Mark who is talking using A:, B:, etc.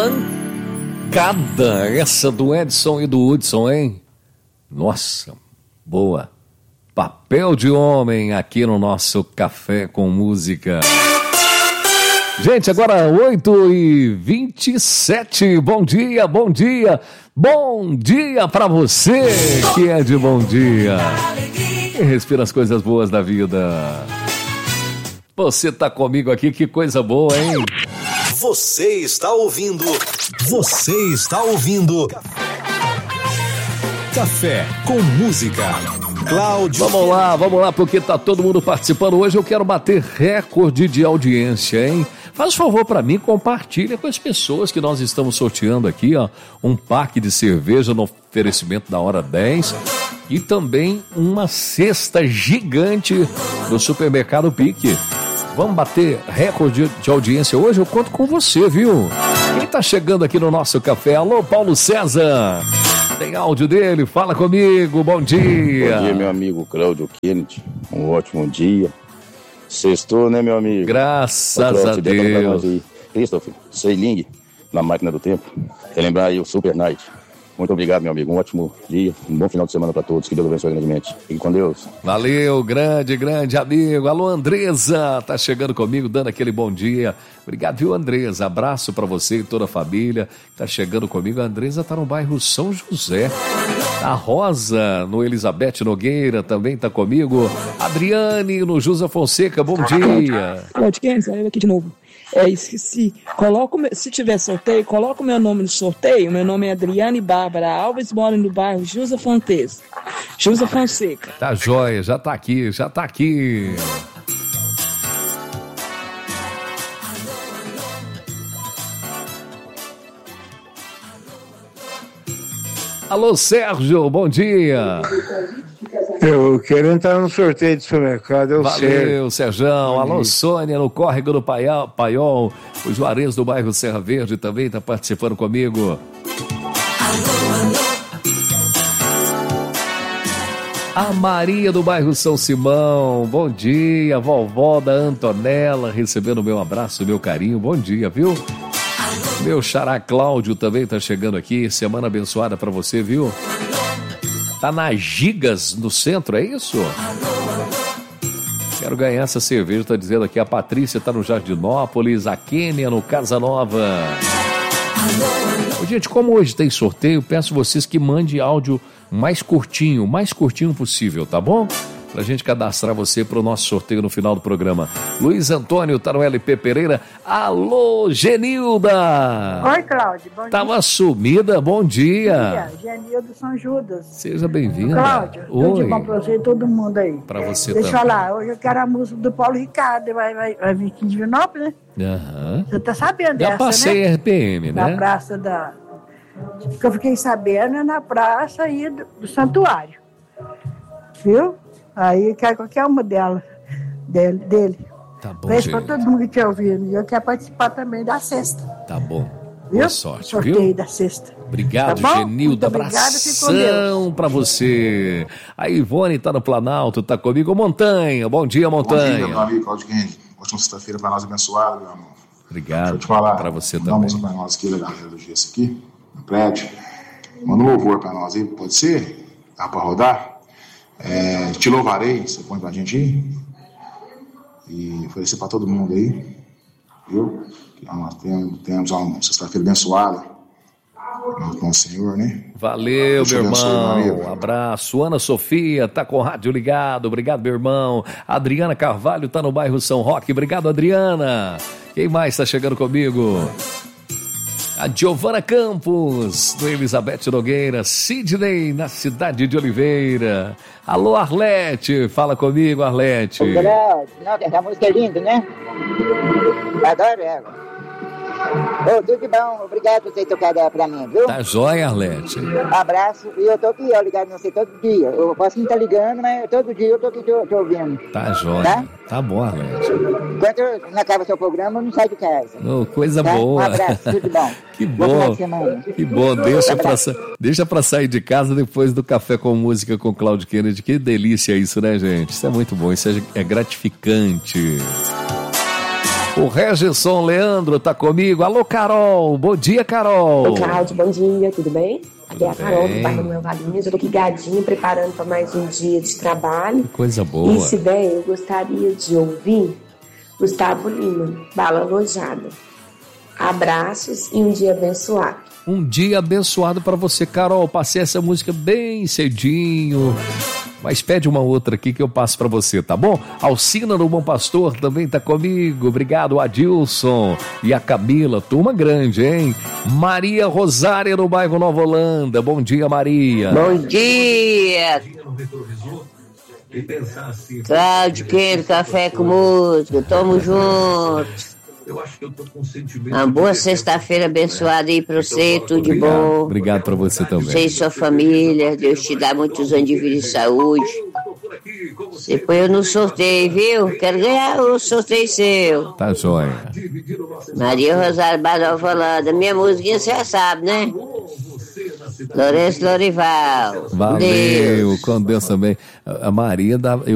A: pancada essa do Edson e do Hudson, hein? Nossa, boa. Papel de Homem aqui no nosso Café com Música. Gente, agora 8h27. Bom dia, bom dia. Bom dia pra você que é de bom dia. E respira as coisas boas da vida. Você tá comigo aqui, que coisa boa, hein?
B: Você está ouvindo Café com Música. Cláudio.
A: Vamos lá, porque tá todo mundo participando. Hoje eu quero bater recorde de audiência, hein? Faz favor pra mim, compartilha com as pessoas que nós estamos sorteando aqui, ó, um pack de cerveja no oferecimento da Hora 10 e também uma cesta gigante do Supermercado Pique. Vamos bater recorde de audiência hoje? Eu conto com você, viu? Quem tá chegando aqui no nosso café? Alô, Paulo César. Tem áudio dele? Fala comigo, bom dia.
C: Bom dia, meu amigo Cláudio Kennedy. Um ótimo dia. Sextou, né, meu amigo?
A: Graças a Deus.
C: Christopher, Seiling, na máquina do tempo. Relembrar aí o Super Night. Muito obrigado, meu amigo. Um ótimo dia, um bom final de semana para todos. Que Deus abençoe grandemente. Fique com Deus.
A: Valeu, grande amigo. Alô, Andresa, tá chegando comigo, dando aquele bom dia. Obrigado, viu, Andresa? Abraço para você e toda a família. Tá chegando comigo. A Andresa tá no bairro São José. A Rosa, no Elizabeth Nogueira, também tá comigo. Adriane, no Jusa Fonseca, bom dia.
D: Pode quem? Saiu aqui de novo. Esqueci. Se tiver sorteio, coloca o meu nome no sorteio. Meu nome é Adriane Bárbara Alves, moro no bairro Jusa Fonseca.
A: Tá jóia, já tá aqui. Alô, Sérgio, bom dia.
E: Eu quero entrar no sorteio do supermercado,
A: Valeu, Sérgio. Alô, Sônia, no córrego do Paiol. O Juarez do bairro Serra Verde também está participando comigo. A Maria do bairro São Simão, bom dia. Vovó da Antonella, recebendo meu abraço, meu carinho, bom dia, viu? Meu xará Cláudio também tá chegando aqui, semana abençoada pra você, viu? Tá na Gigas, no centro, é isso? Quero ganhar essa cerveja, tá dizendo aqui. A Patrícia tá no Jardinópolis, a Kênia no Casa Nova. Ô, gente, como hoje tem sorteio, peço vocês que mandem áudio mais curtinho possível, tá bom? Pra gente cadastrar você pro nosso sorteio no final do programa. Luiz Antônio tá no LP Pereira. Alô, Genilda!
F: Oi, Cláudio, bom dia.
A: Tava sumida, bom dia.
F: Genilda São Judas.
A: Seja bem-vinda.
F: Cláudio, tudo de bom pra você e todo mundo aí.
A: Pra você
F: Deixa
A: também.
F: eu falar, hoje eu quero a música do Paulo Ricardo, vai vir aqui em Divinópolis, né?
A: Aham.
F: Você tá sabendo
A: Já
F: dessa,
A: passei
F: né?
A: RPM, né?
F: Na praça da... que eu fiquei sabendo é na praça aí do Santuário. Viu? Aí quero qualquer uma dele.
A: Tá bom,
F: Beijo pra
A: gente.
F: todo mundo que estiver ouvindo. E eu quero participar também da sexta.
A: Tá bom.
F: Viu?
A: Boa sorte,
F: Sorteio
A: viu?
F: da sexta.
A: Obrigado,
F: Tá bom?
A: Genilda.
F: Muito obrigada, fique com
A: Abração pra você. A Ivone tá no Planalto, tá comigo. Montanha, bom dia, Montanha.
G: Bom dia, meu amigo Claudio Kennedy. Ótima sexta-feira pra nós abençoada, meu amor.
A: Obrigado.
G: Deixa eu te falar.
A: Pra você
G: Dá uma
A: também.
G: música pra nós aqui, legal, do Gesso aqui, no prédio. Manda um louvor pra nós aí, pode ser? Dá pra rodar? Te louvarei, você põe pra gente aí. E oferecer pra todo mundo aí. Viu? Que nós temos uma sexta-feira abençoada. Com o Senhor, né?
A: Valeu,
G: Deus
A: meu
G: abençoe, meu
A: irmão.
G: amigo.
A: Abraço. Ana Sofia tá com o rádio ligado. Obrigado, meu irmão. Adriana Carvalho tá no bairro São Roque. Obrigado, Adriana. Quem mais tá chegando comigo? A Giovana Campos, do Elizabeth Nogueira. Sidney, na cidade de Oliveira. Alô, Arlete. Fala comigo, Arlete.
H: Essa música é linda, né? Adoro ela. Ô, tudo de bom, obrigado por ter tocado ela pra mim, viu?
A: Tá jóia, Arlete.
H: Abraço, e eu tô aqui, ó, ligado não sei todo dia. Eu posso não estar ligando, mas todo dia eu tô aqui te ouvindo.
A: Tá jóia.
H: Tá?
A: Tá bom, Arlete.
H: Enquanto não acaba seu programa, eu não saio de casa.
A: Oh, coisa
H: Tá?
A: boa.
H: Um abraço, tudo de bom.
A: Que
H: Bom final
A: bom.
H: de semana.
A: Que bom. Deixa pra sair de casa depois do Café com Música com Claudio Kennedy. Que delícia isso, né, gente? Isso é muito bom. Isso é gratificante. O Regisson Leandro tá comigo. Alô, Carol. Bom dia, Carol.
I: Oi, Cláudio. Bom dia. Tudo bem? Aqui é a Carol do bairro Manuel Valinhos. Eu tô aqui ligadinha, preparando para mais um dia de trabalho.
A: Que coisa boa.
I: E se der, eu gostaria de ouvir Gustavo Lima, Bala Alojada. Abraços e um dia abençoado.
A: Um dia abençoado para você, Carol. Passei essa música bem cedinho. Mas pede uma outra aqui que eu passo para você, tá bom? Alcina do Bom Pastor também tá comigo. Obrigado, Adilson. E a Camila, turma grande, hein? Maria Rosária no bairro Nova Holanda. Bom dia, Maria.
J: Bom dia. Cláudio, quero café com música. Tamo junto. Uma boa sexta-feira abençoada aí pra você, tudo de bom.
A: Obrigado pra você também.
J: Você e sua família, Deus te dá muitos anos de vida e saúde. Depois eu no sorteio, viu? Quero ganhar o sorteio seu.
A: Tá joia.
J: Maria Rosário Nova Holanda, minha musiquinha você já sabe, né? Lourenço Lorival.
A: Valeu, com Deus também. A Maria